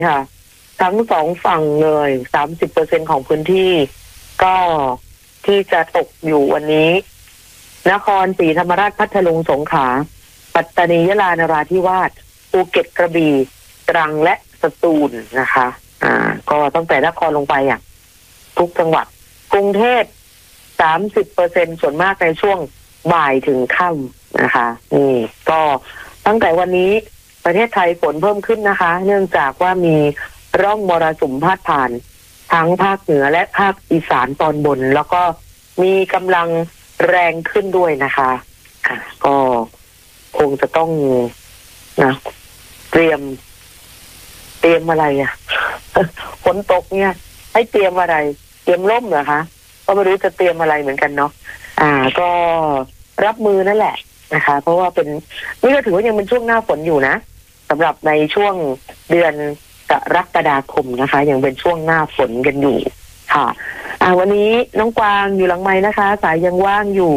ค่ะทั้งสองฝั่งเลย30%ของพื้นที่ก็ที่จะตกอยู่วันนี้นครศรีธรรมราชพัทลุงสงขลาปัตตานียะลานราธิวาสภูเก็ตกระบี่ตรังและสตูลนะคะก็ตั้งแต่นครลงไปทุกจังหวัดกรุงเทพ30%ส่วนมากในช่วงบ่ายถึงค่ำนะคะนี่ก็ตั้งแต่วันนี้ประเทศไทยฝนเพิ่มขึ้นนะคะเนื่องจากว่ามีร่องมรสุมพาดผ่านทั้งภาคเหนือและภาคอีสานตอนบนแล้วก็มีกำลังแรงขึ้นด้วยนะคะก็คงจะต้องนะเตรียมอะไรฝนตกเนี่ยให้เตรียมอะไรเตรียมร่มเหรอคะก็ไม่รู้จะเตรียมอะไรเหมือนกันเนาะก็รับมือนั่นแหละนะคะเพราะว่านี่ก็ถือว่ายังเป็นช่วงหน้าฝนอยู่นะสำหรับในช่วงเดือนกรกฎาคมนะคะยังเป็นช่วงหน้าฝนกันอยู่ค่ะวันนี้น้องกวางอยู่หลังไมค์นะคะสายยังว่างอยู่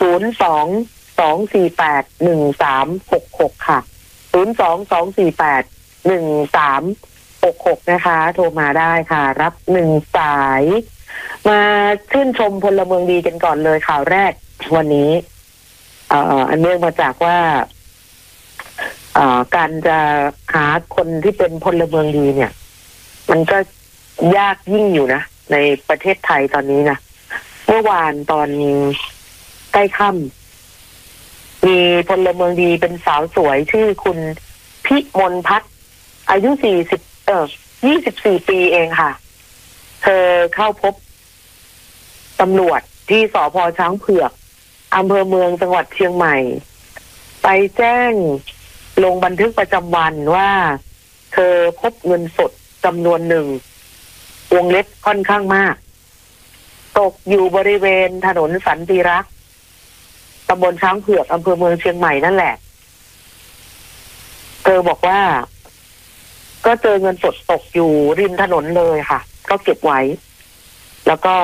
02-248-1366ค่ะ02-248-1366นะคะโทรมาได้ค่ะรับ1สายมาชื่นชมพลเมืองดีกันก่อนเลยข่าวแรกวันนี้อันเนื่องมาจากว่าการจะหาคนที่เป็นพลเมืองดีเนี่ยมันก็ยากยิ่งอยู่นะในประเทศไทยตอนนี้นะเมื่อวานตอนใกล้ค่ำมีพลเมืองดีเป็นสาวสวยชื่อคุณพิมลพัฒน์อายุ24 ปีเองค่ะเธอเข้าพบตำรวจที่สภ.ช้างเผือกอำเภอเมืองจังหวัดเชียงใหม่ไปแจ้งลงบันทึกประจำวันว่าเธอพบเงินสดจำนวนหนึ่งวงเล็บค่อนข้างมากตกอยู่บริเวณถนนสันติรักษ์ตำบลช้างเผือกอำเภอเมืองเชียงใหม่นั่นแหละเธอบอกว่าก็เจอเงินสดตกอยู่ริมถนนเลยค่ะก็เก็บไว้แล้วก็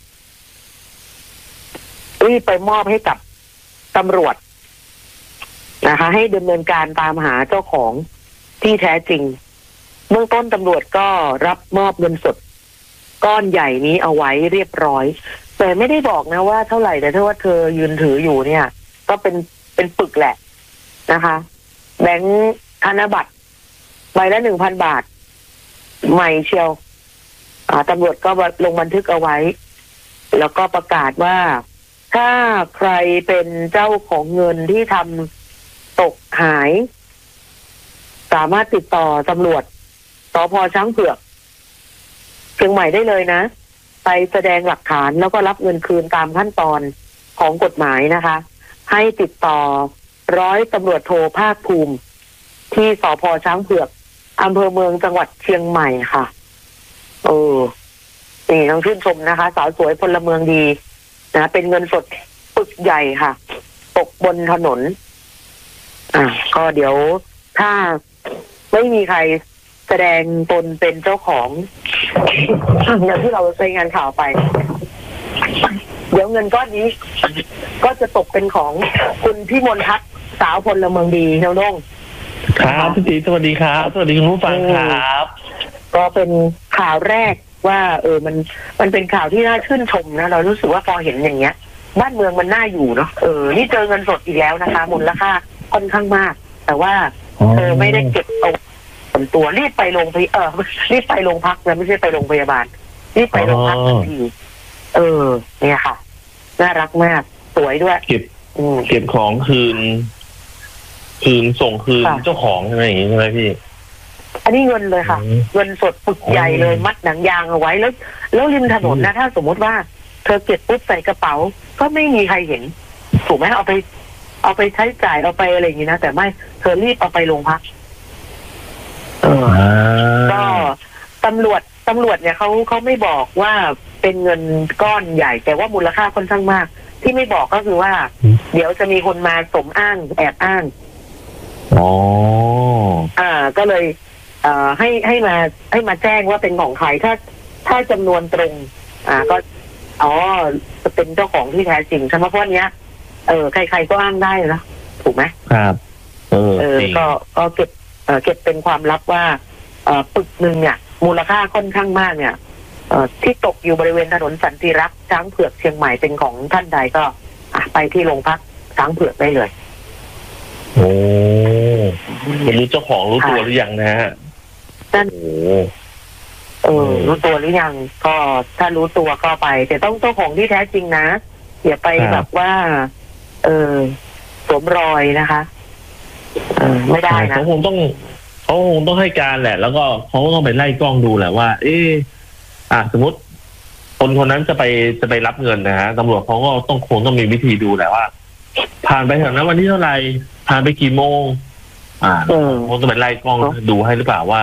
รีบไปมอบให้กับตำรวจนะคะให้ดำเนินการตามหาเจ้าของที่แท้จริงเบื้องต้นตำรวจก็รับมอบเงินสดก้อนใหญ่นี้เอาไว้เรียบร้อยแต่ไม่ได้บอกนะว่าเท่าไหร่แต่ถ้าว่าเธอยืนถืออยู่เนี่ยก็เป็นปึกแหละนะคะแบงค์ธนบัตรใบละ 1,000 บาทใหม่เชียวตำรวจก็ลงบันทึกเอาไว้แล้วก็ประกาศว่าถ้าใครเป็นเจ้าของเงินที่ทำตกหายสามารถติดต่อตำรวจสภ.ช้างเผือกเชียงใหม่ได้เลยนะไปแสดงหลักฐานแล้วก็รับเงินคืนตามขั้นตอนของกฎหมายนะคะให้ติดต่อร้อยตำรวจโทภาคภูมิที่สภ.ช้างเผือกอำเภอเมืองจังหวัดเชียงใหม่ค่ะนี่ต้องชื่นชมนะคะสาวสวยพลเมืองดีนะเป็นเงินสดปึกใหญ่ค่ะตกบนถนนก็เดี๋ยวถ้าไม่มีใครแสดงตนเป็นเจ้าของอย่างที่เรารายงานข่าวไปเดี๋ยวเงินก้อนนี้ก็จะตกเป็นของคุณพิมลพัฒน์สาวพลเมืองดีเจ้าน้องครับพี่ตีสวัสดีครับสวัสดีคุณผู้ฟังครับก็เป็นข่าวแรกว่ามันเป็นข่าวที่น่าชื่นชมนะเรารู้สึกว่าพอเห็นอย่างเงี้ยบ้านเมืองมันน่าอยู่เนาะนี่เจอเงินสดอีกแล้วนะคะมูลค่าค่อนข้างมากแต่ว่าไม่ได้เก็บเอาส่วนตัวรีบไปโรงพักแล้วไม่ใช่ไปโรงพยาบาลรีบไปโรงพักทันทีเนี่ยค่ะน่ารักมากสวยด้วยเก็บของคืนส่งคืนเจ้าของใช่ไหมอย่างนี้ใช่ไหมพี่อันนี้เงินเลยค่ะเงินสดปึกใหญ่เลยมัดหนังยางเอาไว้แล้วริมถนนนะถ้าสมมติว่าเธอเก็บปุ๊บใส่กระเป๋าก็ไม่มีใครเห็นถูกไหมเอาไปใช้จ่ายเอาไปอะไรอย่างนี้นะแต่ไม่เธอรีบเอาไปโรงพักก็ตำรวจเนี่ยเขาไม่บอกว่าเป็นเงินก้อนใหญ่แต่ว่ามูลค่าค่อนข้างมากที่ไม่บอกก็คือว่าเดี๋ยวจะมีคนมาสมอ้างแอบอ้างก็เลยให้มาแจ้งว่าเป็นของใครถ้าจำนวนตรงก็จะเป็นเจ้าของที่แท้จริงใช่ไหมเพราะเนี้ยใครๆก็อ้างได้นะถูกไหมครับก็เก็บเป็นความลับว่าปึกหนึ่งเนี่ยมูลค่าค่อนข้างมากเนี่ยที่ตกอยู่บริเวณถนนสันติรักษ์ช้างเผือกเชียงใหม่เป็นของท่านใดก็ไปที่โรงพักช้างเผือกได้เลยโอ้ไม่รู้เจ้าของรู้ตัวหรือยังนะฮะนั่นรู้ตัวหรือยังก็ถ้ารู้ตัวก็ไปแต่ต้องเจ้าของที่แท้จริงนะอย่าไปแบบว่าสวมรอยนะคะไม่ได้นะเขาคงต้องให้การแหละแล้วก็เขาก็ต้องไปไล่กล้องดูแหละว่าสมมติคนนั้นจะไปรับเงินนะฮะตำรวจเขาก็คงต้องมีวิธีดูแหละว่าผ่านไปแถวนั้นวันที่เท่าไหร่ผ่านไปกี่โมงคงต้องไปไล่กล้องดูให้หรือเปล่าว่า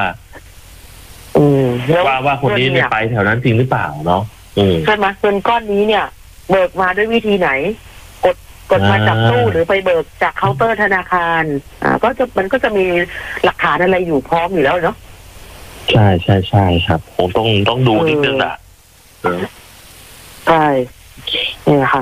ว่าคนนี้ไปแถวนั้นจริงหรือเปล่าเนาะใช่ไหมเงินก้อนนี้เนี่ยเบิกมาด้วยวิธีไหนกดมาจากตู้หรือไปเบิกจากเคาน์เตอร์ธนาคารมันก็จะมีหลักฐานอะไรอยู่พร้อมอยู่แล้วเนาะใช่ครับผมต้องดูนิดนึงอ่ะใช่นี่ค่ะ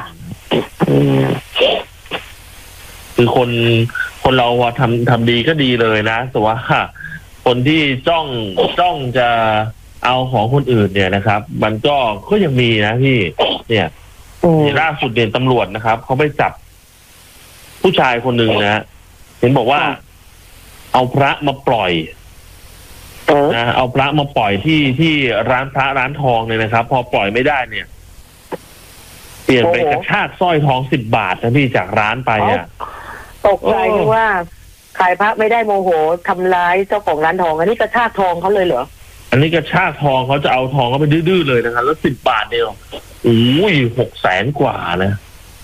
คือคนเราทำดีก็ดีเลยนะแต่ว่าคนที่จ้องจะเอาของคนอื่นเนี่ยนะครับ มันก็ยังมีนะพี่เนี่ยล่าสุดเนี่ยตำรวจนะครับเขาไปจับผู้ชายคนหนึ่งนะเห็นบอกว่าเอาพระมาปล่อยนะเอาพระมาปล่อยที่ร้านพระร้านทองเลยนะครับพอปล่อยไม่ได้เนี่ยเปลี่ยนไปกระชากสร้อยทอง10 บาทนะพี่จากร้านไปตกใจว่าขายพระไม่ได้โมโหทำร้ายเจ้าของร้านทองอันนี้กระชากทองเขาเลยเหรออันนี้กระชากทองเขาจะเอาทองเขาไปดื้อๆเลยนะครับแล้ว10 บาทเดียว600,000 กว่านะ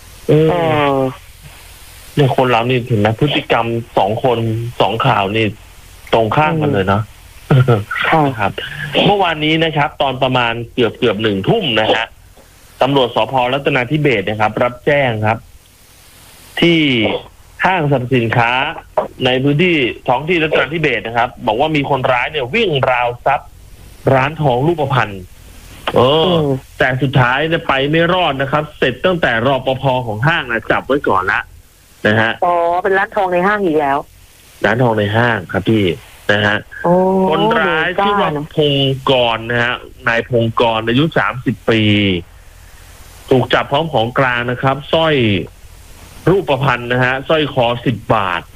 เนี่ยคนเรานี่ถึงนะพฤติกรรม2 คน2 ข่าวนี่ตรงข้ามกันเลยเนาะครับเมื่อวานนี้นะครับตอนประมาณเกือบ1 ทุ่มนะฮะตำรวจสภ.รัตนาธิเบศรนะครับรับแจ้งครับที่ห้างสรรพสินค้าในพื้นที่ท้องที่รัตนาธิเบศรนะครับบอกว่ามีคนร้ายเนี่ยวิ่งราวทรัพย์ร้านทองรูปพรรณแต่สุดท้ายเนี่ยไปไม่รอดนะครับเสร็จตั้งแต่รปภ.ของห้างนะจับไว้ก่อนละนะฮะเป็นร้านทองในห้างอีกแล้วร้านทองในห้างครับพี่นะฮะคนร้ายชื่อว่าพงกรนะฮะนายพงกรอายุ30 ปีถูกจับพร้อมของกลางนะครับสร้อยรูปพรรณนะฮะสร้อยคอ10 บาท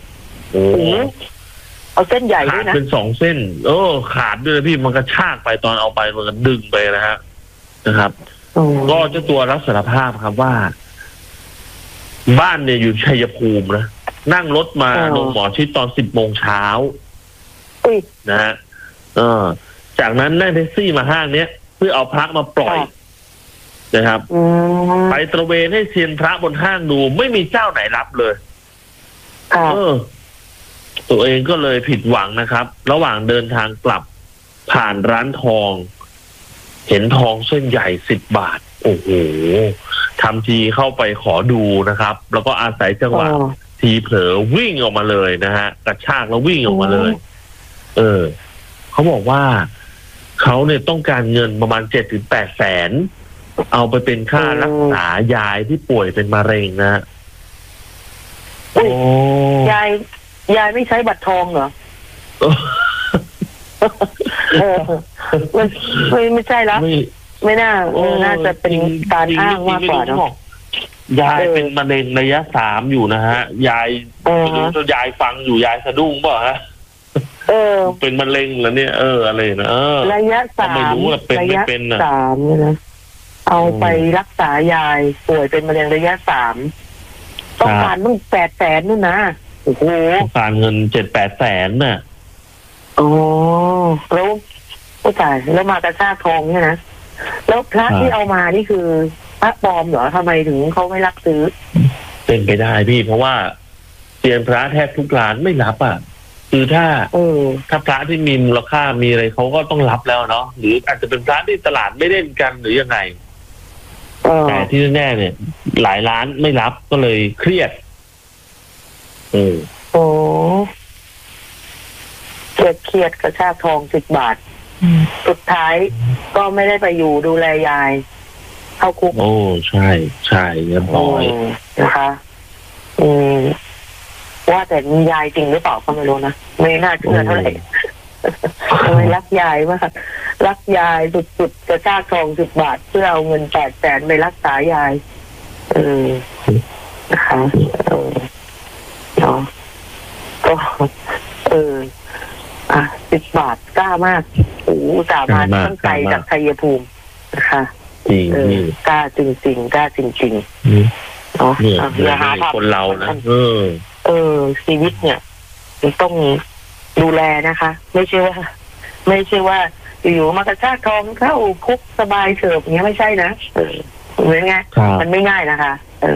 เอาเส้นใหญ่ด้วยนะขาดเป็น2 เส้นขาดด้วยพี่มันกระชากไปตอนเอาไปมันก็ดึงไปนะครับก็เจ้าตัวรับสารภาพครับว่าบ้านเนี่ยอยู่ชัยภูมินะนั่งรถมาลงหมอชิดตอน10 โมงเช้านะฮะจากนั้นนั่งแท็กซี่มาห้างเนี้ยเพื่อเอาพระมาปล่อยนะครับไปตระเวนให้เซียนพระบนห้างดูไม่มีเจ้าไหนรับเลยตัวเองก็เลยผิดหวังนะครับระหว่างเดินทางกลับผ่านร้านทองเห็นทองเส้นใหญ่10 บาทโอ้โหทำทีเข้าไปขอดูนะครับแล้วก็อาศัยจังหวะทีเผลอวิ่งออกมาเลยนะฮะกระชากแล้ววิ่งออกมาเลยเขาบอกว่าเขาเนี่ยต้องการเงินประมาณ7-8 แสนเอาไปเป็นค่ารักษายายที่ป่วยเป็นมะเร็งนะยายไม่ใช้บัตรทองเหรอไม่ใช่แล้วไม่น่าน่าจะเป็นการอ้างมากกว่าเนาะยายเป็นมะเร็งระยะ 3อยู่นะฮะยายยายฟังอยู่ยายสะดุ้งเปล่าฮะเป็นมะเร็งเหรอเนี่ยอะไรนะระยะ 3 ไม่รู้ว่าเป็นไม่เป็นนะ 3เนี่ยนะเอาไปรักษายายป่วยเป็นมะเร็งระยะ 3ต้องการตั้ง8 แสนนู่นนะโอ้โหต้องการเงิน7-8 แสนน่ะแล้วผู้ชายแล้วมากระชากทองเนี่ยนะแล้วพระที่เอามานี่คือพระปลอมเหรอทำไมถึงเขาไม่รับซื้อเป็นไปได้พี่เพราะว่าเซียนพระแทบทุกร้านไม่รับคือถ้าพระที่มีมูลค่ามีอะไรเขาก็ต้องรับแล้วเนาะหรืออาจจะเป็นพระที่ตลาดไม่เล่นกันหรือยังไงแต่ที่แน่เนี่ยหลายร้านไม่รับก็เลยเครียดเครียดกระชากทอง10 บาทสุดท้ายก็ไม่ได้ไปอยู่ดูแลยายเข้าคุกใช่เรียบร้อยนะคะว่าแต่มียายจริงหรือเปล่าก็ไม่รู้นะไม่น่าเชื่อเท่าไหร่ทำไมรักยายมากรักยายสุดๆกระชากทอง10 บาทเพื่อเอาเงิน800,000ไปรักษายายนะคะเนาะก็10 บาทกล้ามากโอ้สามารถตั้งใจจากชัยภูมินะคะจริงกล้าจริงๆกล้าจริงๆเนาะอย่าหาคนเรานะชีวิตเนี่ยต้องดูแลนะคะ ไม่ใช่ว่าอยู่ๆมากระชากทองเข้าคุกสบายเฉิบอย่างเงี้ยไม่ใช่นะเหมือนไงมันไม่ง่ายนะคะ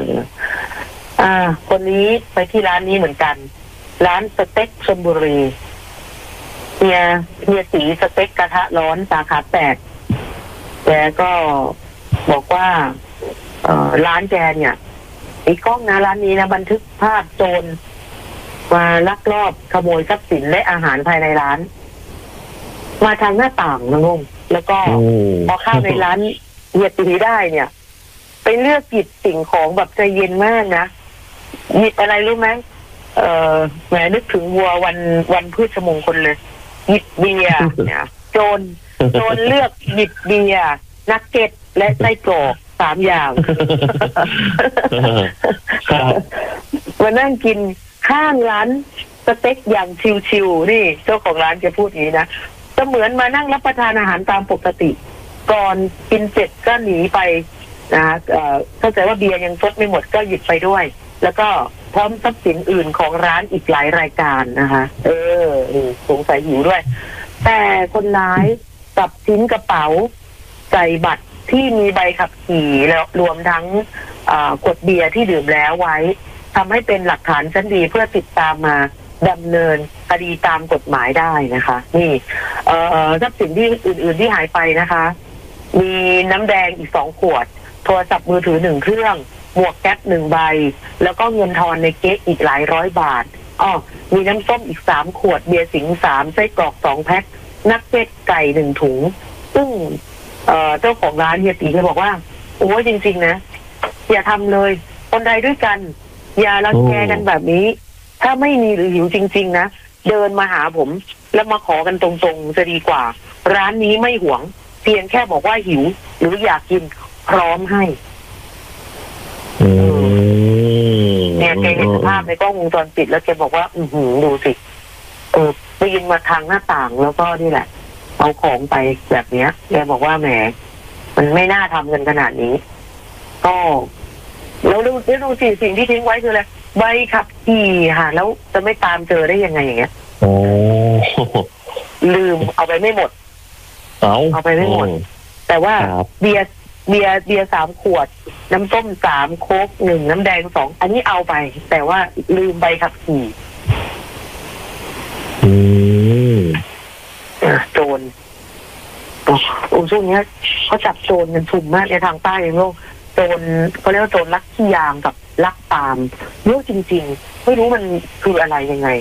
คนนี้ไปที่ร้านนี้เหมือนกันร้านสเต็กชลบุรีเฮียสีสเต็กกระทะร้อนสาขา8แกก็บอกว่าร้านแกเนี่ยไอ้กล้องนะร้านนี้นะบันทึกภาพโจรมาลักลอบขโมยทรัพย์สินและอาหารภายในร้านมาทางหน้าต่างนะลุงแล้วก็พอเข้าในร้านเฮียตีได้เนี่ยไปเลือกหยิบสิ่งของแบบใจเย็นมากนะหยิบอะไรรู้ไหมแหมนึกถึงวัววันพืชมงคลเลยหยิบเบียร์เนี่ยโจรเลือกหยิบเบียร์นักเก็ตและไส้กรอก3 อย่างมานั่งกินข้างร้านสเต็กอย่างชิวๆนี่เจ้าของร้านจะพูดอย่างนี้นะจะเหมือนมานั่งรับประทานอาหารตามปกติก่อนกินเสร็จก็หนีไปนะเข้าใจว่าเบียร์ยังซดไม่หมดก็หยิบไปด้วยแล้วก็พร้อมทรัพย์สินอื่นของร้านอีกหลายรายการนะคะสงสัยหิวด้วยแต่คนร้ายจับทิ้งกระเป๋าใส่บัตรที่มีใบขับขี่แล้วรวมทั้งขวดเบียร์ที่ดื่มแล้วไว้ทำให้เป็นหลักฐานชั้นดีเพื่อติดตามมาดำเนินคดีตามกฎหมายได้นะคะนี่ทรัพย์สินที่อื่นๆที่หายไปนะคะมีน้ำแดงอีก2 ขวดโทรศัพท์มือถือ1 เครื่องหมวกแก๊ป1 ใบแล้วก็เงินทอนในเก๊กอีกหลายร้อยบาทมีน้ำส้มอีก3 ขวดเบียร์สิงห์3ไส้กรอก2 แพ็คนักเก็ตไก่1 ถุงซึ่งเจ้าของร้านเฮียตีเขาบอกว่าโอ้ยจริงๆนะอย่าทำเลยคนใดด้วยกันอย่ารังแกกันแบบนี้ถ้าไม่มีหรือหิวจริงๆนะเดินมาหาผมแล้วมาขอกันตรงๆจะดีกว่าร้านนี้ไม่หวงเพียงแค่บอกว่าหิวหรืออยากกินพร้อมให้เนี่ยแกเห็นภาพในกล้องวงจรปิดแล้วแกบอกว่าดูสิได้ยินมาทางหน้าต่างแล้วก็นี่แหละเอาของไปแบบเนี้ยแกบอกว่าแหมมันไม่น่าทำกันขนาดนี้ก็แล้วดูสิสิ่งที่ทิ้งไว้คืออะไรใบขับขี่ค่ะแล้วจะไม่ตามเจอได้ยังไงอย่างเงี้ยลืมเอาไปไม่หมดเอาไปไม่หมดแต่ว่าเบียร์3 ขวดน้ำส้ม3 โค้ก1น้ำแดง2อันนี้เอาไปแต่ว่าลืมใบขับขี่โจรช่วงนี้เขาจับโจรกันชุ่มมากในทางใต้ในโลกโจรเขาเรียกว่าโจรลักขี้ยางกับลักปาล์มเยอะจริงๆไม่รู้มันคืออะไรยังไง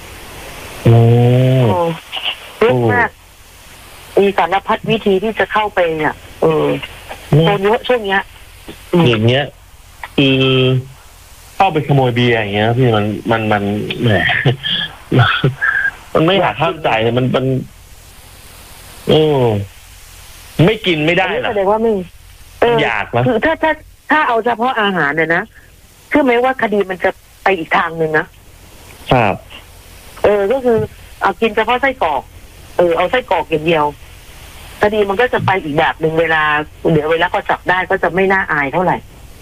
เยอะมากมีสารพัดวิธีที่จะเข้าไปเนี่ยโจรเยอะช่วงนี้อย่างเงี้ยคือเข้าไปขโมยเบียร์อย่างเงี้ยพี่มันแหมมันไม่อยากเข้าใจมันไม่กินไม่ได้หรอแสดงว่าไม่อยากนะคือถ้าเอาเฉพาะอาหารเนี่ยนะเชื่อไหมว่าคดีมันจะไปอีกทางนึงนะครับก็คือเอากินเฉพาะไส้กรอกเอาไส้กรอกอย่างเดียวคดีมันก็จะไปอีกแบบนึงเวลาก็จับได้ก็จะไม่น่าอายเท่าไหร่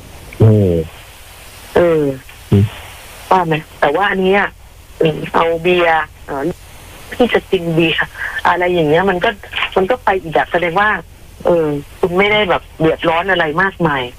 ว่าไหมแต่ว่าอันนี้เอาเบียร์ที่จะกินเบียร์อะไรอย่างเงี้ยมันก็ไปอีกแบบแสดงว่าคุณไม่ได้แบบเดือดร้อนอะไรมากมาย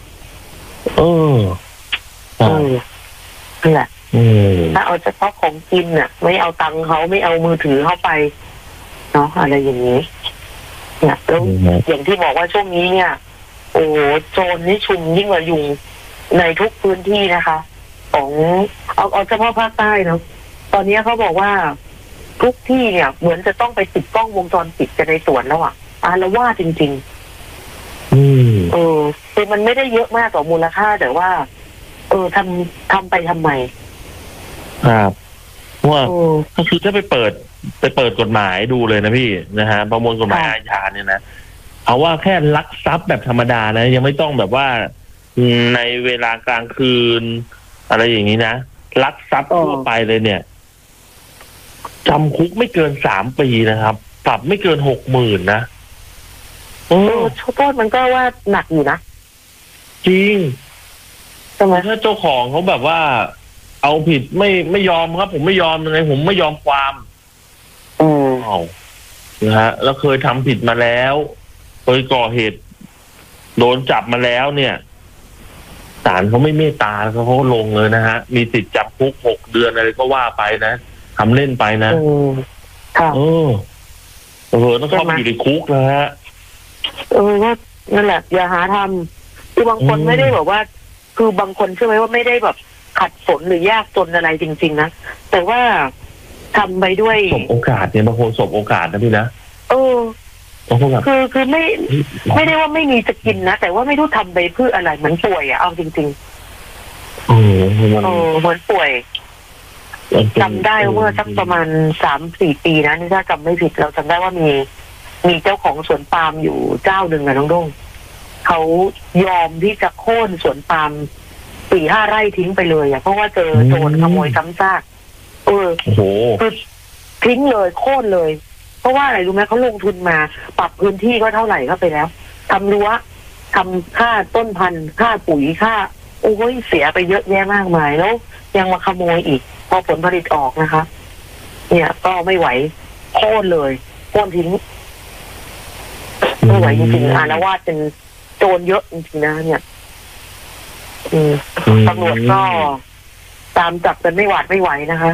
นี่แหละถ้าเอาเฉพาะของกินน่ะไม่เอาตังค์เขาไม่เอามือถือเข้าไปเนาะอะไรอย่างนี้เนี่ยแล้วอย่างที่บอกว่าช่วงนี้เนี่ยโอ้โจรนี่ชุมยิ่งกว่ายุงในทุกพื้นที่นะคะของเอาเฉพาะภาคใต้เนาะตอนนี้เขาบอกว่าทุกที่เนี่ยเหมือนจะต้องไปติดกล้องวงจรปิดกันในสวนแล้วอาละวาดจริงๆคือมันไม่ได้เยอะมากต่อมูลค่าแต่ว่าทำไปทำไมครับว่าคือถ้าไปเปิดไปเปิดกฎหมายดูเลยนะพี่นะฮะประมวลกฎหมายอาญาเนี่ยนะเอาว่าแค่ลักทรัพย์แบบธรรมดานะยังไม่ต้องแบบว่าในเวลากลางคืนอะไรอย่างนี้นะลักทรัพย์ทั่วไปเลยเนี่ยจำคุกไม่เกิน3 ปีนะครับปรับไม่เกิน60,000นะโทษมันก็ว่าหนักอยู่นะจริงใช่ไหมถ้าเจ้าของเขาแบบว่าเอาผิดไม่ยอมครับผมไม่ยอมยังไงผมไม่ยอมความนะฮะแล้วเคยทำผิดมาแล้วเคยก่อเหตุโดนจับมาแล้วเนี่ยศาลเขาไม่เมตตาเขาลงเลยนะฮะมีติดจำคุก6 เดือนอะไรก็ว่าไปนะทำเล่นไปนะต้องเข้าไปอยู่ในคุกนะฮะว่านั่นแหละอย่าหาทำคือบางคนไม่ได้แบบว่าคือบางคนใช่ไหมว่าไม่ได้แบบขัดสนหรือยากจนอะไรจริงๆนะแต่ว่าทำไปด้วยสบโอกาสเนี่ยบางคนสบโอกาสนะพี่นะคือไม่ได้ว่าไม่มีจะกินนะแต่ว่าไม่รู้ทำไปเพื่ออะไรเหมือนป่วยอะเอาจริงๆเหมือนป่วยจำได้เมื่อสักประมาณ3-4 ปีนะนี่ถ้าจำไม่ผิดเราจำได้ว่ามีเจ้าของสวนปาล์มอยู่เจ้าหนึ่งอะน้องด้งเขายอมที่จะโค่นสวนปาล์ม4-5 ไร่ทิ้งไปเลยอะเพราะว่าเจอโจรขโมยซ้ำซากคือทิ้งเลยโค่นเลยเพราะว่าอะไรรู้ไหมเขาลงทุนมาปรับพื้นที่ก็เท่าไหร่ก็ไปแล้วทำรั้วทำค่าต้นพันธุ์ค่าปุ๋ยค่าโอ้ยเสียไปเยอะแยะมากมายแล้วยังมาขโมยอีกพอผลผลิตออกนะคะเนี่ยก็ไม่ไหวโค่นเลยโค่นทิ้งไม่ไหวจริงๆอาละวาดเป็นโจรเยอะจริงๆนะเนี่ยตำรวจก็ตามจับกันไม่หวาดไม่ไหวนะคะ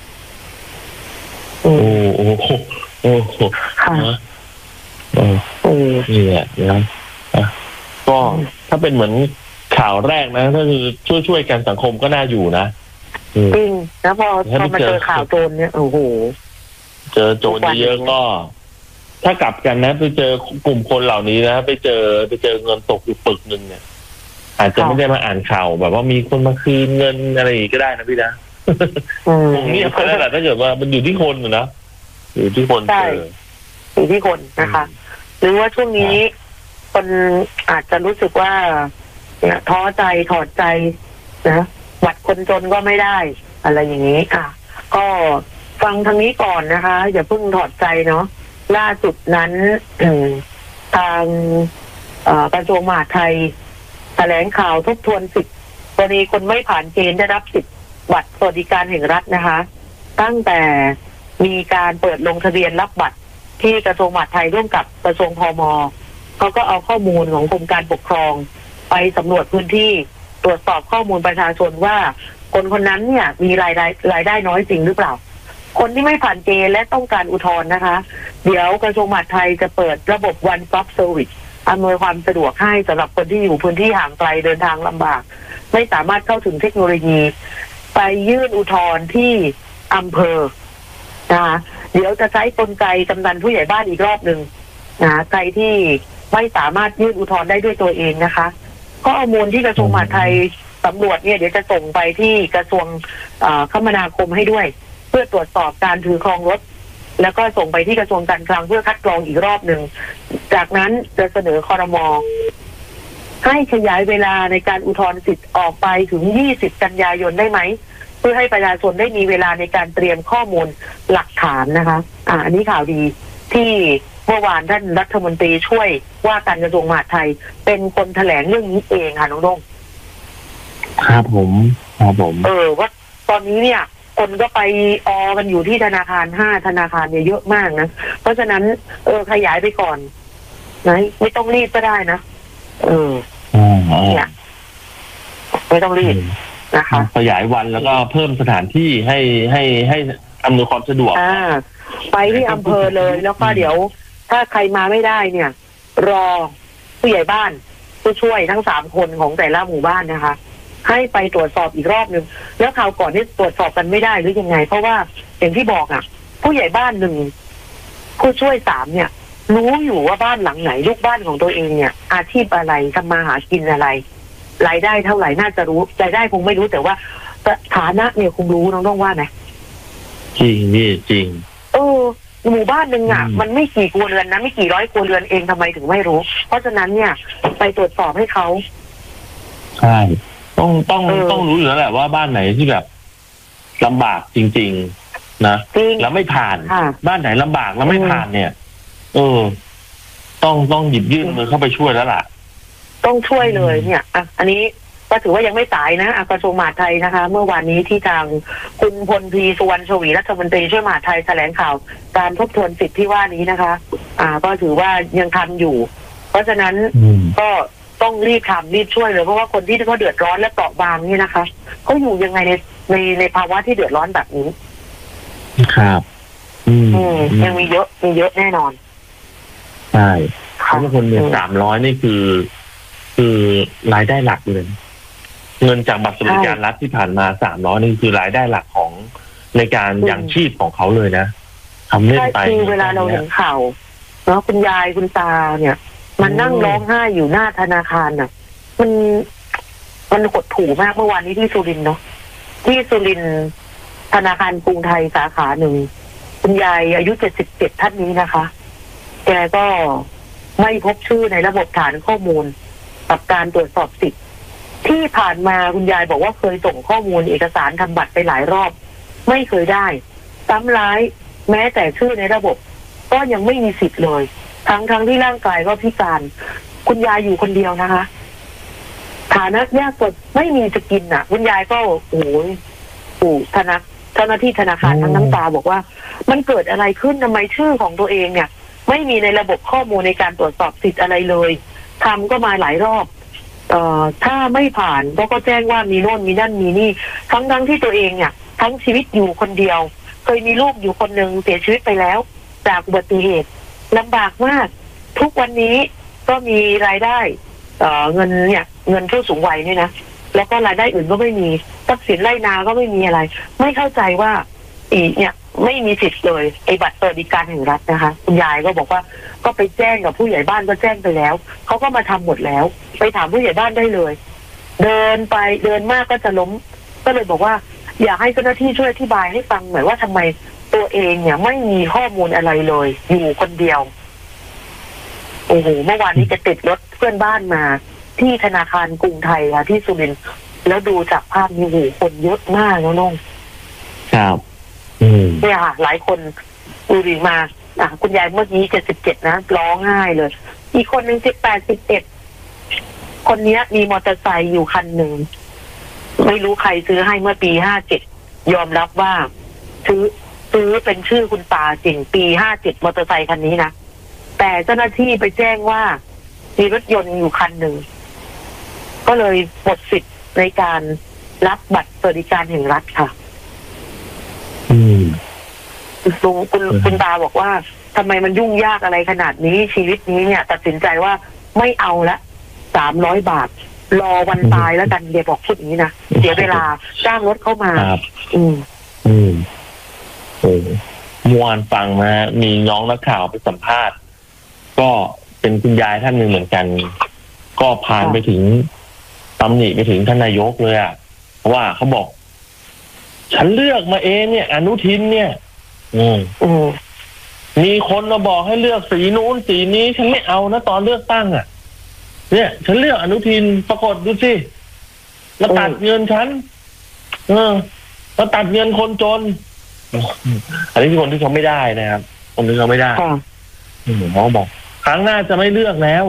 นี่แหละนะก็ถ้าเป็นเหมือนข่าวแรกนะถ้าคือช่วยกันสังคมก็น่าอยู่นะจริงแล้วพอมาเจอข่าวโจรเนี่ยโอ้โหเจอโจรเยอะก็ถ้ากลับกันนะไปเจอกลุ่มคนเหล่านี้นะไปเจอเงินตกอยู่ปึกนึงเนี่ยอาจจะไม่ได้มาอ่านข่าวแบบว่ามีคนมาคืนเงินอะไรอย่างนี้ก็ได้นะพี่นะตรงนี้เพราะนั่นแหละถ้าเกิดว่ามันอยู่ที่คนนะอยู่ที่คนอยู่ที่คนนะคะหรือว่าช่วงนี้คนอาจจะรู้สึกว่าเนี่ยท้อใจถอดใจนะบัตรคนจนก็ไม่ได้อะไรอย่างนี้ค่ะก็ฟังทางนี้ก่อนนะคะอย่าเพิ่งถอดใจเนาะล่าสุดนั้นทางกระทรวงมหาดไทยแถลงข่าวทบทวนสิทธิ์กรณีคนไม่ผ่านเกณฑ์ได้รับสิทธิ์บัตรสวัสดิการแห่งรัฐนะคะตั้งแต่มีการเปิดลงทะเบียนรับบัตรที่กระทรวงมหาดไทยร่วมกับกระทรวงพม.เขาก็เอาข้อมูลของกรมการปกครองไปสำรวจพื้นที่ตรวจสอบข้อมูลประชาชนว่าคนนั้นเนี่ยมีรายได้น้อยจริงหรือเปล่าคนที่ไม่ผ่านเกณฑ์และต้องการอุทธรณ์นะคะเดี๋ยวกระทรวงมหาดไทยจะเปิดระบบ One Stop Service อำนวยความสะดวกให้สำหรับคนที่อยู่พื้นที่ห่างไกลเดินทางลำบากไม่สามารถเข้าถึงเทคโนโลยีไปยื่นอุทธรณ์ที่อำเภอนะคะเดี๋ยวจะใช้กลไกกำนันผู้ใหญ่บ้านอีกรอบหนึ่งนะใครที่ไม่สามารถยื่นอุทธรณ์ได้ด้วยตัวเองนะคะข้อมูลที่กระทรวงมหาดไทยสำรวจเนี่ยเดี๋ยวจะส่งไปที่กระทรวงคมนาคมให้ด้วยเพื่อตรวจสอบการถือครองรถแล้วก็ส่งไปที่กระทรวงการคลังเพื่อคัดกรองอีกรอบหนึ่งจากนั้นจะเสนอครม.ให้ขยายเวลาในการอุทธรณ์สิทธิ์ออกไปถึง20 กันยายนได้ไหมเพื่อให้ประชาชนได้มีเวลาในการเตรียมข้อมูลหลักฐานนะคะอันนี้ข่าวดีที่เมื่อวานท่านรัฐมนตรีช่วยว่าการกระทรวงมหาดไทยเป็นคนแถลงเรื่องนี้เองค่ะน้องด้งครับผมว่าตอนนี้เนี่ยคนก็ไปกันอยู่ที่ธนาคาร5 ธนาคารเนี่ยเยอะมากนะเพราะฉะนั้นขยายไปก่อนนะไม่ต้องรีบก็ได้นะเนี่ยไม่ต้องรีบนะคะขยายวันแล้วก็เพิ่มสถานที่ให้อำนวยความสะดวกไปที่อำเภอเลยแล้วก็เดี๋ยวถ้าใครมาไม่ได้เนี่ยรอผู้ใหญ่บ้านผู้ช่วยทั้ง3 คนของแต่ละหมู่บ้านนะคะให้ไปตรวจสอบอีกรอบนึงแล้วคราวก่อนนี่ตรวจสอบกันไม่ได้หรือยังไงเพราะว่าอย่างที่บอกผู้ใหญ่บ้าน1ผู้ช่วย3เนี่ยรู้อยู่ว่าบ้านหลังไหนลูกบ้านของตัวเองเนี่ยอาชีพอะไรทำมาหากินอะไรรายได้เท่าไหร่น่าจะรู้รายได้คงไม่รู้แต่ว่าฐานะเนี่ยคงรู้น้องต้องว่าไหมจริงนี่จริงหมู่บ้านหนึ่งอ่ะมันไม่กี่ครัวเรือนนะไม่กี่ร้อยครัวเรือนเองทำไมถึงไม่รู้ เพราะฉะนั้นเนี่ยไปตรวจสอบให้เขาใช่ต้องรู้อยู่แล้วแหละว่าบ้านไหนที่แบบลำบากจริงๆนะแล้วไม่ผ่านบ้านไหนลำบากแล้วไม่ผ่านเนี่ยต้องหยิบยื่นมือเข้าไปช่วยแล้วล่ะต้องช่วยเลยเนี่ยอันนี้ก็ถือว่ายังไม่สายนะกระทรวงมหาดไทยนะคะ เมื่อวานนี้ที่ทางคุณพลตรีสุวรรณชวีรัฐมนตรีช่วยมหาดไทยแถลงข่าวการทบทวนสิทธิ์ที่ว่านี้นะคะก็ถือว่ายังทันอยู่เพราะฉะนั้นก็ต้องรีบทำรีบช่วยเลยเพราะว่าคนที่เขาเดือดร้อนและเปราะบางนี่นะคะเขาอยู่ยังไงในภาวะที่เดือดร้อนแบบนี้ครับยังมีเยอะแน่นอนใช่เพราะคนเนี่ย300นี่คือรายได้หลักเลยเงินจากบัตรสวัสดิการรัฐที่ผ่านมา300นี่คือรายได้หลักของในการยังชีพของเขาเลยนะทำเล่นไปคือเวลาเราเห็นข่าวเนาะคุณยายคุณตาเนี่ยมันนั่งร้องไห้อยู่หน้าธนาคารน่ะมันหดหู่มากเมื่อวานนี้ที่สุรินทร์เนาะที่สุรินทร์ธนาคารกรุงไทยสาขาหนึ่งคุณยายอายุ77ท่านนี้นะคะแกก็ไม่พบชื่อในระบบฐานข้อมูลกับการตรวจสอบสิทธิ์ที่ผ่านมาคุณยายบอกว่าเคยส่งข้อมูลเอกสารทำบัตรไปหลายรอบไม่เคยได้ซ้ำร้ายแม้แต่ชื่อในระบบก็ยังไม่มีสิทธิ์เลยทั้งที่ร่างกายก็พิการคุณยายอยู่คนเดียวนะคะฐานะยากจนไม่มีจะกินอ่ะคุณยายก็โอ้ยเจ้าหน้าที่ธนาคารทั้งน้ำตาบอกว่ามันเกิดอะไรขึ้นทำไมชื่อของตัวเองเนี่ยไม่มีในระบบข้อมูลในการตรวจสอบสิทธิ์อะไรเลยทำก็มาหลายรอบถ้าไม่ผ่านก็แจ้งว่ามีโน่นมีนั่นมีนี่ทั้งที่ตัวเองเนี่ยทั้งชีวิตอยู่คนเดียวเคยมีลูกอยู่คนหนึ่งเสียชีวิตไปแล้วจากอุบัติเหตุลำบากมากทุกวันนี้ก็มีรายได้เงินผู้สูงวัยเนี่ยนะแล้วก็รายได้อื่นก็ไม่มีทรัพย์สินไร่นาก็ไม่มีอะไรไม่เข้าใจว่าเนี่ยไม่มีสิทธิ์เลยไอ้บัตรสวัสดิการแห่งรัฐนะคะคุณยายก็บอกว่าก็ไปแจ้งกับผู้ใหญ่บ้านก็แจ้งไปแล้วเขาก็มาทำหมดแล้วไปถามผู้ใหญ่บ้านได้เลยเดินไปเดินมากก็จะล้มก็เลยบอกว่าอยากให้เจ้าหน้าที่ช่วยอธิบายให้ฟังหน่อยว่าทำไมตัวเองเนี่ยไม่มีข้อมูลอะไรเลยอยู่คนเดียวโอ้โหเมื่อวานนี้จะติดรถเพื่อนบ้านมาที่ธนาคารกรุงไทยค่ะที่สุรินทร์แล้วดูจากภาพนี้โอ้โหคนเยอะมากแล้วน้องครับเนี่ยค่ะหลายคนดูดีมาคุณยายเมื่อกี้77นะร้องไห้เลยอีกคนหนึ่ง18 11คนนี้มีมอเตอร์ไซค์อยู่คันหนึ่งไม่รู้ใครซื้อให้เมื่อปี57ยอมรับว่าซื้อเป็นชื่อคุณตาจริงปี57มอเตอร์ไซค์คันนี้นะแต่เจ้าหน้าที่ไปแจ้งว่ามีรถยนต์อยู่คันหนึ่งก็เลยหมดสิทธิ์ในการรับบัตรสวัสดิการแห่งรัฐค่ะคุณตาบอกว่าทำไมมันยุ่งยากอะไรขนาดนี้ชีวิตนี้เนี่ยตัดสินใจว่าไม่เอาละ300 บาทรอวันตายแล้วกันเดี๋ยวบอกพูดอย่างนี้นะเสียเวลาจ้างรถเข้ามามวนฟังมามีน้องนักข่าวไปสัมภาษณ์ก็เป็นคุณยายท่านหนึ่งเหมือนกันก็ผ่านไปถึงตำหนิไปถึงท่านนายกเลยอ่ะเพราะว่าเขาบอกฉันเลือกมาเองเนี่ยอนุทินเนี่ยมีคนมาบอกให้เลือกสีนู้นสีนี้ฉันไม่เอานะตอนเลือกตั้งอ่ะเนี่ยฉันเลือกอนุทินปรากฏดูสิมาตัดเงินฉันมาตัดเงินคนจนอันนี้คือคนที่เขาไม่ได้นะครับคนที่เขาไม่ได้เขาบอกครั้งหน้าจะไม่เลือกแล้ว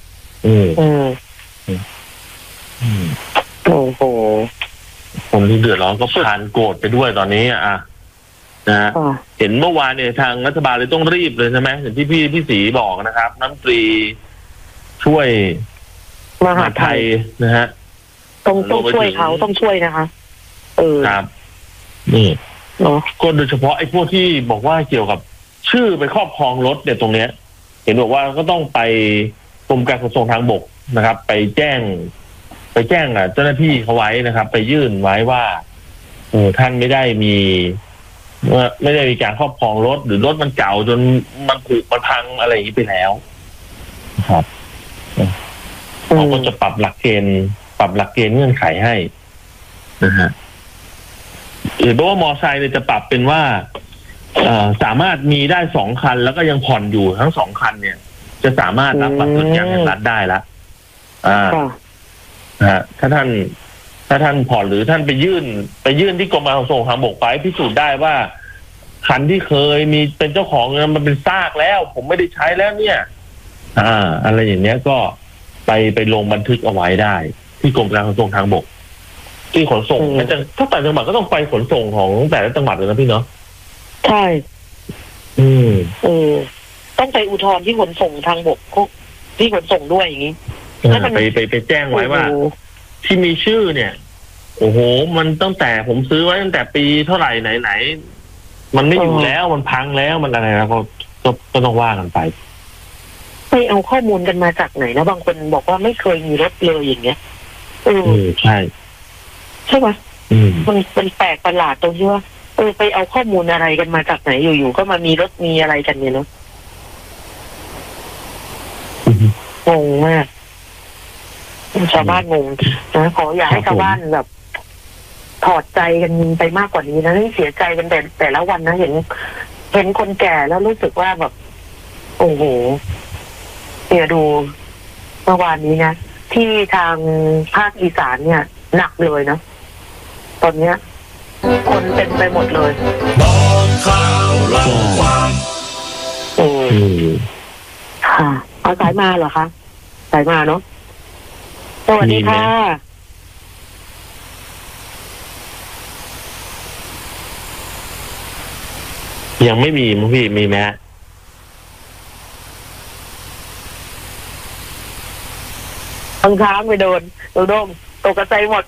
โอ้โหคนที่เดือดร้อนก็ผ่านโกรธไปด้วยตอนนี้นะเห็นเมื่อวานเนี่ยทางรัฐบาลเลยต้องรีบเลยใช่ไหมอย่างที่พี่ศรีบอกนะครับน้ำตรีช่วยมหาไทยนะฮะต้องช่วยเขาต้องช่วยนะคะครับนี่ก็โดยเฉพาะไอ้พวกที่บอกว่าเกี่ยวกับชื่อไปครอบครองรถเนี่ยตรงเนี้ยเห็นบอกว่าก็ต้องไปกรมการขนส่งทางบกนะครับไปแจ้งเจ้าหน้าที่เขาไว้นะครับไปยื่นไว้ว่าท่านไม่ได้มีการครอบครองรถหรือรถมันเก่าจนมันผุมันพังอะไรอย่างนี้ไปแล้วครับเขาก็จะปรับหลักเกณฑ์เงื่อนไขให้นะฮะหรือว่ามอไซค์เนี่ยจะปรับเป็นว่าสามารถมีได้2 คันแล้วก็ยังผ่อนอยู่ทั้ง2 คันเนี่ยจะสามารถรับบัตรลดยางแห่งรัฐได้ละถ้าท่านผ่อนหรือท่านไปยื่นที่กรมการขนส่งทางบกไปพิสูจน์ได้ว่าคันที่เคยมีเป็นเจ้าของมันเป็นซากแล้วผมไม่ได้ใช้แล้วเนี่ยอะไรอย่างเนี้ยก็ไปลงบันทึกเอาไว้ได้ที่กรมการขนส่งทางบกที่ขนส่งถ้าแต่จังหวัดก็ต้องไปขนส่งของแต่ละจังหวัดเลยนะพี่เนาะใช่ต้องไปอุทธรณ์ที่ขนส่งทางบกที่ขนส่งด้วยอย่างนี้ไปแจ้งไว้ว่าที่มีชื่อเนี่ยโอ้โหมันตั้งแต่ผมซื้อไว้ตั้งแต่ปีเท่าไหร่ไหนมันไม่อยู่แล้วมันพังแล้วมันอะไรแล้วก็ต้องว่ากันไปเอาข้อมูลกันมาจากไหนนะบางคนบอกว่าไม่เคยมีรถเลยอย่างเงี้ยใช่ปะมันแปลกประหลาดตรงที่ว่าไปเอาข้อมูลอะไรกันมาจากไหนอยู่ๆก็มามีรถมีอะไรกันเนี่ยเนาะงงมากชาวบ้านงงนะขออย่าให้ชาวบ้านแบบถอดใจกันไปมากกว่านี้นะเสียใจกันแต่ละวันนะเห็นคนแก่แล้วรู้สึกว่าแบบโอ้โหเนี่ยดูเมื่อวานนี้นะที่ทางภาคอีสานเนี่ยหนักเลยนะตอนเนี้ยคนเต็มไปหมดเลยบอกข่าวเล่าความค่ะเอาสายมาเหรอคะสายมาเนาะสวัสดีค่ะยังไม่มีมั้งพี่มีไหมค้างไปโดนตกกระใจหมด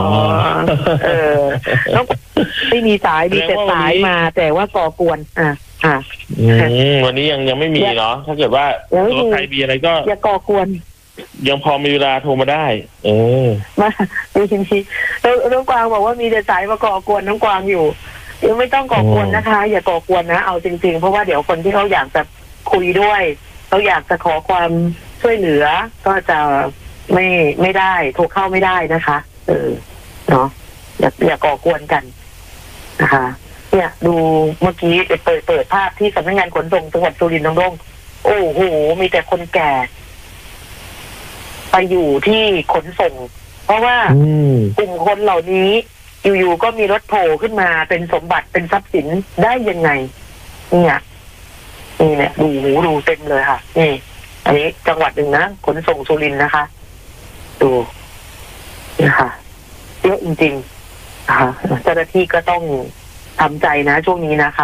แล้วไม่มีสายมีแต่สายมาแต่ว่าก่อกวนวันนี้ยังไม่มีเนาะถ้าเกิดว่าตัวใครมีอะไรก็อย่าก่อกวนยังพอมีเวลาโทรมาได้มาดูทีนี้น้องกวางบอกว่ามีแต่สายมาก่อกวนน้องกวางอยู่ยังไม่ต้องก่อกวนนะคะอย่าก่อกวนนะเอาจริงๆเพราะว่าเดี๋ยวคนที่เขาอยากจะคุยด้วยเขาอยากจะขอความช่วยเหลือก็จะไม่ได้โทรเข้าไม่ได้นะคะเนาะอย่าก่อกวนกันนะคะเนี่ยดูเมื่อกี้เปิดภาพที่สำนักงานขนส่งจังหวัดสุรินทร์น้องดงโอ้โหมีแต่คนแก่ไปอยู่ที่ขนส่งเพราะว่ากลุ่มคนเหล่านี้อยู่ๆก็มีรถโผล่ขึ้นมาเป็นสมบัติเป็นทรัพย์สินได้ยังไงเนี่ยดูเต็มเลยค่ะนี่อันนี้จังหวัดหนึ่งนะขนส่งสุรินทร์นะคะดูนะคะเยอะจริงๆนะคะเจ้าหน้าที่ก็ต้องทำใจนะช่วงนี้นะคะ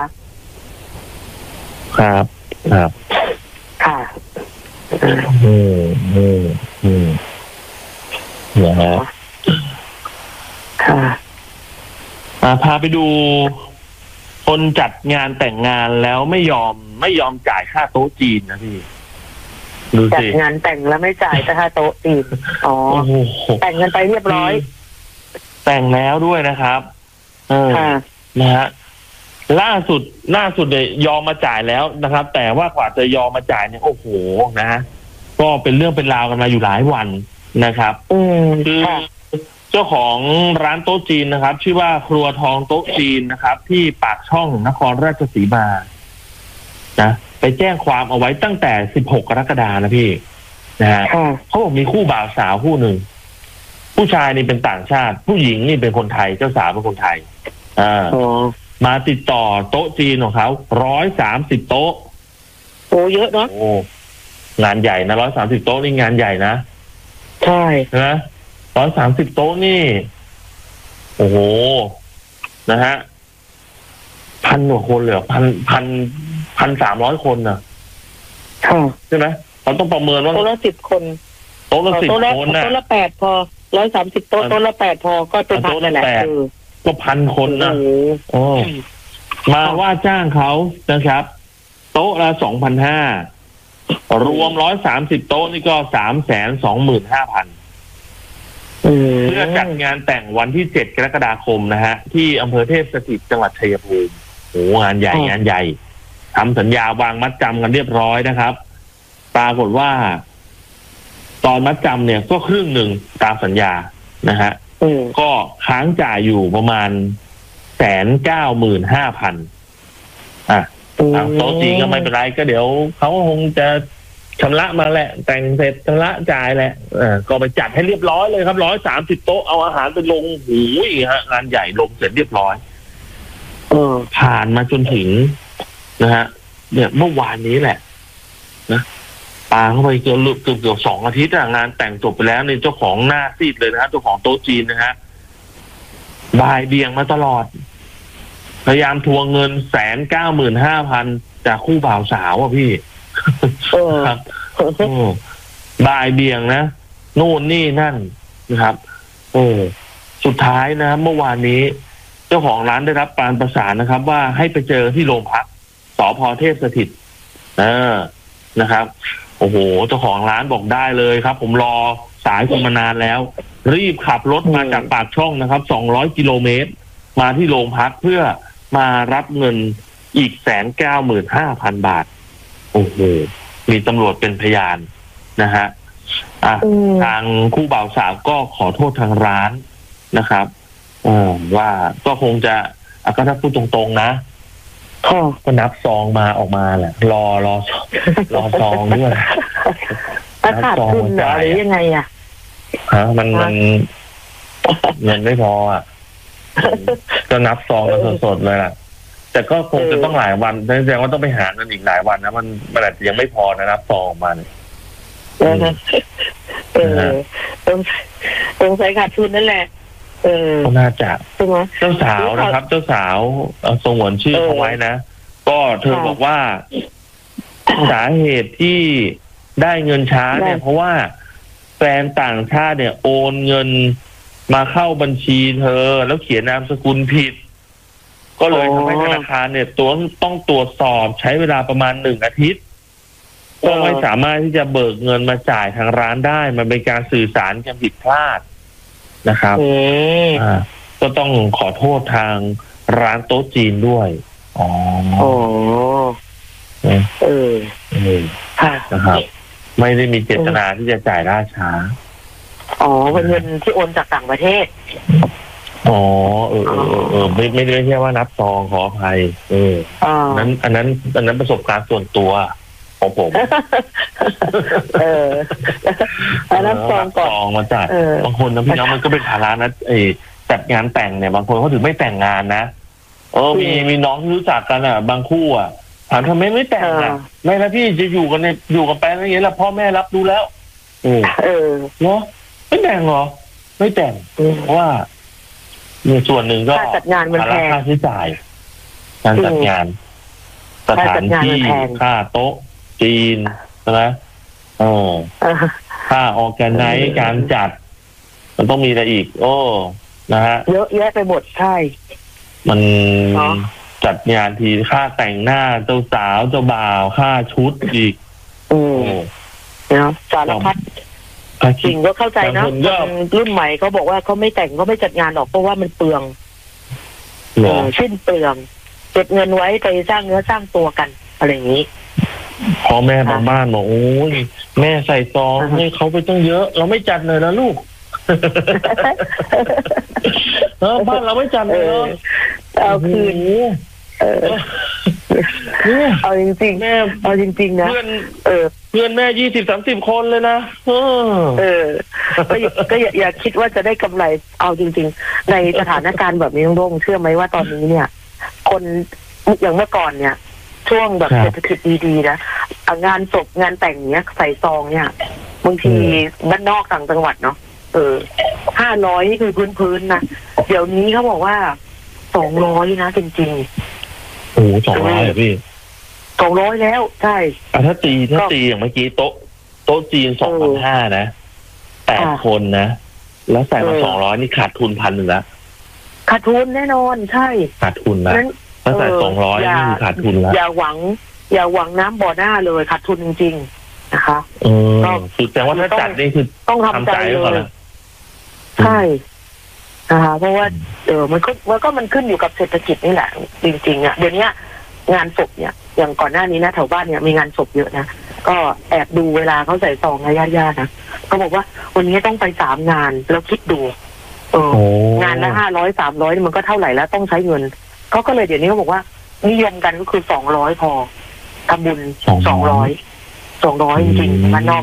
ครับค่ะนะฮะค่ะพาไปดูคนจัดงานแต่งงานแล้วไม่ยอมจ่ายค่าโต๊ะจีนนะพี่จัดงานแต่งแล้วไม่จ่ายค่าโต๊ะจีนแต่งกันไปเรียบร้อยแต่งแล้วด้วยนะครับนะฮะล่าสุดเนี่ยยอมมาจ่ายแล้วนะครับ แต่ว่ากว่าจะยอมมาจ่ายเนี่ยโอ้โหนะก็เป็นเรื่องเป็นราวกันมาอยู่หลายวันนะครับคือเจ้าของร้านโต๊ะจีนนะครับชื่อว่าครัวทองโต๊ะจีนนะครับที่ปากช่องนครราชสีมานะไปแจ้งความเอาไว้ตั้งแต่16 กรกฎาคมนะพี่นะฮะเขาบอกมีคู่บ่าวสาวคู่หนึ่งผู้ชายนี่เป็นต่างชาติผู้หญิงนี่เป็นคนไทยเจ้าสาวเป็นคนไทยมาติดต่อโต๊ะจีนของเขา130 โต๊ะโอ้เยอะเนาะโอ้งานใหญ่นะ130 โต๊ะนี่งานใหญ่นะใช่นะ130 โต๊ะนี่โอ้โหนะฮะ1,000 กว่าคนเลย1,300 คนนะใช่ไหมเราต้องประเมินว่าโต๊ะละ10 คนโต๊ะละ10 คนนะโต๊ะละ8พอ130 โต๊ะโต๊ะละ8พอก็เป็นพันนั่นแหละก็1,000 คนนะโอ้มาว่าจ้างเขานะครับโต๊ะละ2,500รวม130 โต๊ะนี่ก็325,000เพื่อจัดงานแต่งวันที่7 กรกฎาคมนะฮะที่อำเภอเทพสถิตจังหวัดชัยภูมิโหงานใหญ่ทำสัญญาวางมัดจำกันเรียบร้อยนะครับปรากฏว่าตอนมัดจำเนี่ยก็ครึ่งหนึ่งตามสัญญานะฮะก็ค้างจ่ายอยู่ประมาณ195,000 โต๊ะจีนก็ไม่เป็นไรก็เดี๋ยวเขาคงจะชำระมาแหละแต่งเสร็จชำระจ่ายแหละก็ไปจัดให้เรียบร้อยเลยครับ130 โต๊ะเอาอาหารไปลงหูยฮะงานใหญ่ลงเสร็จเรียบร้อยผ่านมาจนถึงนะฮะเนี่ยเมื่อวานนี้แหละนะปาเข้าไปเกือบ2 อาทิตย์งานแต่งจบไปแล้วในเจ้าของหน้าซีดเลยนะฮะเจ้าของโต๊ะจีนนะฮะบ่ายเบี่ยงมาตลอดพยายามทวงเงิน195,500จากคู่บ่าวสาวอ่ะพี่ครับบ่ายเบี่ยงนะโน่นนี่นั่นนะครับสุดท้ายนะเมื่อวานนี้เจ้าของร้านได้รับการประสานนะครับว่าให้ไปเจอที่โรงพักสภ.เทพสถิตนะครับโอ้โหเจ้าของร้านบอกได้เลยครับผมรอสายคุณมานานแล้วรีบขับรถมาจากปากช่องนะครับ200 กิโลเมตรมาที่โรงพักเพื่อมารับเงินอีก195,000 บาทโอ้โหมีตำรวจเป็นพยานนะฮะทางคู่บ่าวสาวก็ขอโทษทางร้านนะครับว่าก็คงจะก็ถ้าพูดตรงๆนะก็นับซองมาออกมาแหละรอซองด้วยขาดทุนหรือยังไงมันเงินไม่พอก็นับซองกันสดๆเลยล่ะแต่ก็คงจะต้องหลายวันแสดงว่าต้องไปหาเงินอีกหลายวันนะมันอาจจะยังไม่พอนะนับซองออกมาต้องใช้ขาดทุนนั่นแหละก็น่าจะเจ้าสาวนะครับเจ้าสาวสงวนชื่อเขาไว้นะก็เธอบอกว่าสาเหตุที่ได้เงินช้าเนี่ยเพราะว่าแฟนต่างชาติเนี่ยโอนเงินมาเข้าบัญชีเธอแล้วเขียนนามสกุลผิดก็เลยทำให้ธนาคารเนี่ยต้องตรวจสอบใช้เวลาประมาณ1 อาทิตย์ก็ไม่สามารถที่จะเบิกเงินมาจ่ายทางร้านได้มันเป็นการสื่อสารกันผิดพลาดนะครับก็ต้องขอโทษทางร้านโต๊ะจีนด้วยนะครับไม่ได้มีเจตนาที่จะจ่ายล่าช้าเป็นเงินที่โอนจากต่างประเทศไม่ได้แค่ว่านับซองขออภัยอันนั้นประสบการณ์ส่วนตัวของผมนับซองมาจ่ายบางคนนะพี่น้องมันก็เป็นภาระนะจัดงานแต่งเนี่ยบางคนเขาถึงไม่แต่งงานนะมีน้องที่รู้จักกันบางคู่ถามทำไมไม่แต่งไม่นะพี่จะอยู่กันไปอะไรอย่างเงี้ยแล้วพ่อแม่รับดูแล้วเนาะไม่แต่งหรอไม่แต่งเพราะว่ามีส่วนหนึ่งก็จัดงานมันแพงค่าใช้จ่ายการจัดงานสถานที่ค่าโต๊ะจีนนะค่าออแกไนซ์การจัดมันต้องมีอะไรอีกนะฮะเยอะแยะไปหมดใช่มันจัดงานทีค่าแต่งหน้าเจ้าสาวเจ้าบ่าวค่าชุดอีกนะสารพัดจริงก็เข้าใจนะรุ่นใหม่เขาบอกว่าเขาไม่แต่งก็ไม่จัดงานหรอกเพราะว่ามันเปลืองสิ้นเปลืองเก็บเงินไว้ไปสร้างเนื้อสร้างตัวกันอะไรอย่างนี้พอแม่บางบ้านบอกโอ้ยแม่ใส่ซองให้เขาไปตั้งเยอะเราไม่จัดเลยนะลูกบ้านเราไม่จัดเลยเอาคืนเอาจริงๆแม่เอาจริงๆนะเพื่อนแม่20-30 คนเลยนะก็อย่าคิดว่าจะได้กำไรเอาจริงๆในสถานการณ์แบบนี้ต้องเชื่อไหมว่าตอนนี้เนี่ยคนอย่างเมื่อก่อนเนี่ยช่วงแบบเศรษฐกิจดีๆนะงานศพงานแต่งเนี้ยใส่ซองเนี่ยบางทีบ้านนอกต่างจังหวัดเนาะ500นี่คือพื้นๆนะเดี๋ยวนี้เขาบอกว่า200นะจริงๆโอ้200เหรอพี่ 200แล้วใช่ถ้าตีอย่างเมื่อกี้โต๊ะจีน2,500นะ8 คนนะแล้วใส่มา200นี่ขาดทุน1,000แล้วขาดทุนแน่นอนใช่ขาดทุนนะถ้าใส่200นี่คือขาดทุนแล้วอย่าหวังน้ำบ่อหน้าเลยขาดทุนจริงๆนะคะก็แสดงว่าถ้าจัดนี่คือต้องทำใจเลยใช่นะคะเพราะว่ามันขึ้นอยู่กับเศรษฐกิจนี่แหละจริงๆเดี๋ยวนี้งานศพเนี่ยอย่างก่อนหน้านี้นะแถวบ้านเนี่ยมีงานศพเยอะนะก็แอบดูเวลาเขาใส่ซองญาติๆนะเขาบอกว่าวันนี้ต้องไป3 งานแล้วคิดดูงานละ500-300มันก็เท่าไหร่แล้วต้องใช้เงินก็เลยเดี๋ยวนี้เขาบอกว่านิยมกันก็คือ200พอทำบุญ200จริงๆมันนอก